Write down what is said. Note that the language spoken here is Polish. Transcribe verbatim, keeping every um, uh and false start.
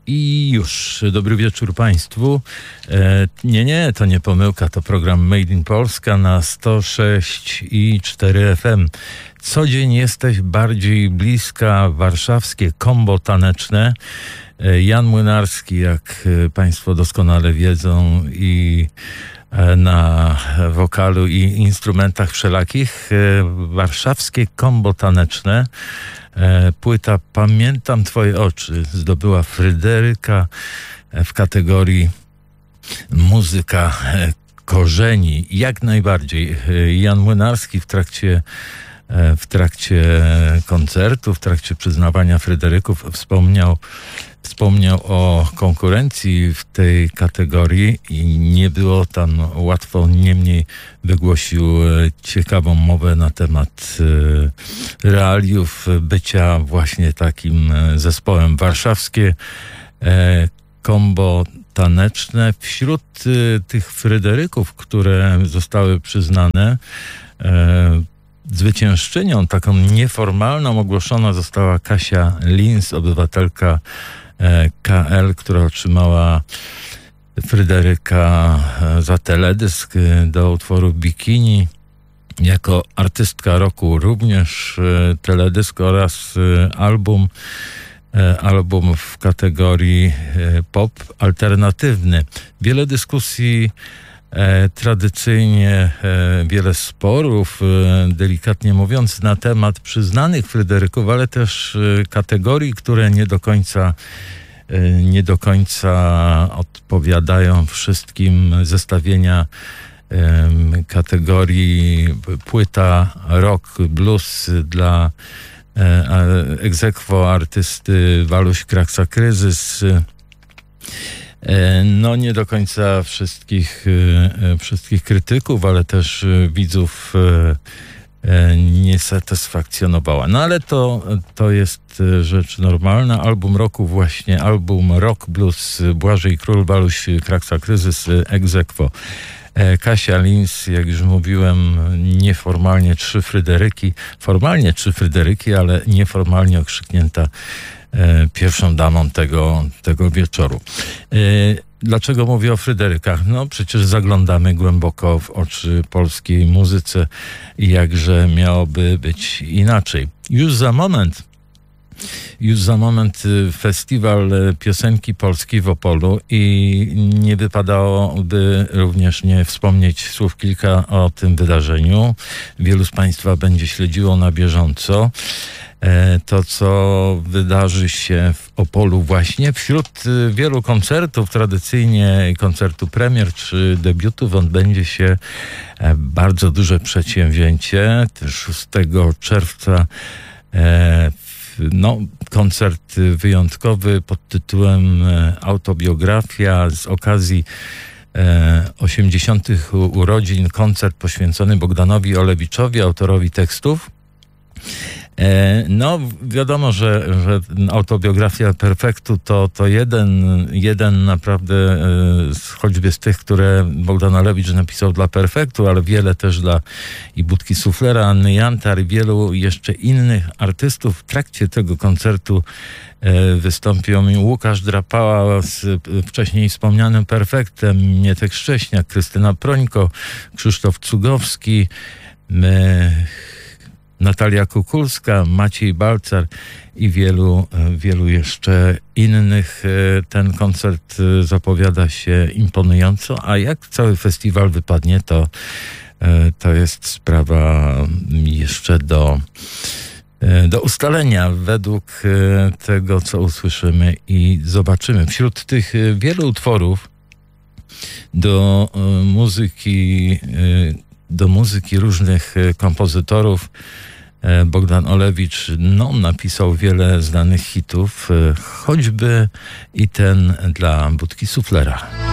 I już, dobry wieczór Państwu. E, nie, nie, to nie pomyłka, to program Made in Polska na sto sześć i cztery F M. Co dzień jesteś bardziej bliska, warszawskie kombo taneczne. E, Jan Młynarski, jak Państwo doskonale wiedzą, i na wokalu i instrumentach wszelakich. Warszawskie kombo taneczne. Płyta Pamiętam Twoje oczy zdobyła Fryderyka w kategorii muzyka korzeni. Jak najbardziej. Jan Młynarski w trakcie w trakcie koncertu, w trakcie przyznawania Fryderyków wspomniał Wspomniał o konkurencji w tej kategorii i nie było tam łatwo, niemniej wygłosił ciekawą mowę na temat realiów bycia właśnie takim zespołem. Warszawskie kombo taneczne. Wśród tych Fryderyków, które zostały przyznane, zwyciężczynią taką nieformalną ogłoszona została Kasia Lins, obywatelka K L, która otrzymała Fryderyka za teledysk do utworu Bikini. Jako artystka roku również teledysk oraz album, album w kategorii pop alternatywny. Wiele dyskusji, E, tradycyjnie e, wiele sporów, e, delikatnie mówiąc, na temat przyznanych Fryderyków, ale też e, kategorii, które nie do końca e, nie do końca odpowiadają wszystkim. Zestawienia e, kategorii płyta rock, blues dla e, ex aequo artysty Waluś Kraksa Kryzys. No nie do końca wszystkich, wszystkich krytyków, ale też widzów nie satysfakcjonowała. No ale to, to jest rzecz normalna. Album roku właśnie, album Rock Blues Błażej Król, Waluś Kraksa Kryzys, ex aequo Kasia Lins, jak już mówiłem, nieformalnie trzy Fryderyki, formalnie trzy Fryderyki, ale nieformalnie okrzyknięta pierwszą damą tego, tego wieczoru. Dlaczego mówię o Fryderykach? No przecież zaglądamy głęboko w oczy polskiej muzyce i jakże miałoby być inaczej. Już za moment Już za moment festiwal piosenki polskiej w Opolu i nie wypadałoby również nie wspomnieć słów kilka o tym wydarzeniu. Wielu z Państwa będzie śledziło na bieżąco to, co wydarzy się w Opolu właśnie. Wśród wielu koncertów, tradycyjnie koncertu premier czy debiutów, odbędzie się bardzo duże przedsięwzięcie. szóstego czerwca no, koncert wyjątkowy pod tytułem Autobiografia z okazji osiemdziesiątych urodzin. Koncert poświęcony Bogdanowi Olewiczowi, autorowi tekstów. No, wiadomo, że, że autobiografia Perfektu to, to jeden, jeden naprawdę, choćby z tych, które Bogdan Olewicz napisał dla Perfektu, ale wiele też dla i Budki Suflera, Anny Jantar i wielu jeszcze innych artystów. W trakcie tego koncertu wystąpią Łukasz Drapała z wcześniej wspomnianym Perfektem, Mietek Szcześniak, Krystyna Prońko, Krzysztof Cugowski, my, Natalia Kukulska, Maciej Balcar i wielu, wielu jeszcze innych. Ten koncert zapowiada się imponująco, a jak cały festiwal wypadnie, to, to jest sprawa jeszcze do, do ustalenia według tego, co usłyszymy i zobaczymy. Wśród tych wielu utworów do muzyki do muzyki różnych kompozytorów Bogdan Olewicz no, napisał wiele znanych hitów, choćby i ten dla Budki Suflera.